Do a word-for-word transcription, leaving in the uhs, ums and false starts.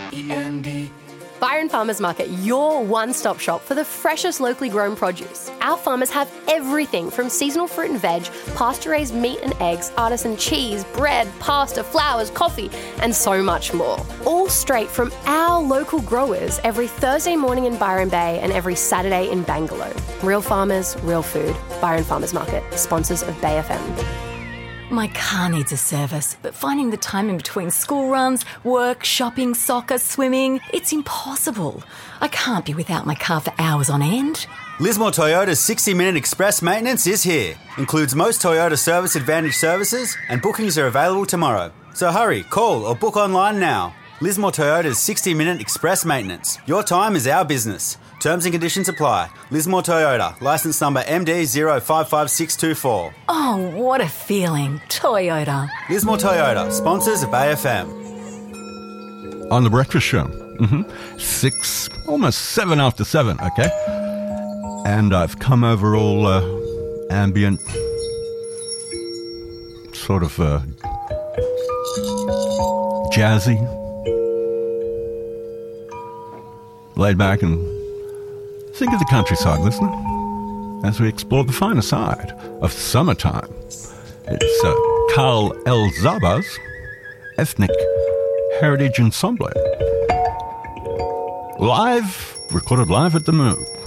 E N D. Byron Farmers Market, your one-stop shop for the freshest locally grown produce. Our farmers have everything from seasonal fruit and veg, pasture-raised meat and eggs, artisan cheese, bread, pasta, flowers, coffee, and so much more. All straight from our local growers every Thursday morning in Byron Bay and every Saturday in Bangalore. Real farmers, real food. Byron Farmers Market, sponsors of Bay F M. My car needs a service, but finding the time in between school runs, work, shopping, soccer, swimming, it's impossible. I can't be without my car for hours on end. Lismore Toyota's sixty minute express maintenance is here. Includes most Toyota Service Advantage services, and bookings are available tomorrow. So hurry, call or book online now. Lismore Toyota's sixty minute express maintenance. Your time is our business. Terms and conditions apply. Lismore Toyota, licence number M D zero five five six two four. Oh, what a feeling. Toyota. Lismore Toyota, sponsors of Bay F M. On the breakfast show. Mm-hmm. Six, almost seven after seven, okay? And I've come over all uh, ambient, sort of uh, jazzy, laid back and think of the countryside, listener, as we explore the finer side of summertime. It's uh, Carl El Zaba's Ethnic Heritage Ensemble. Live, recorded live at the Moo.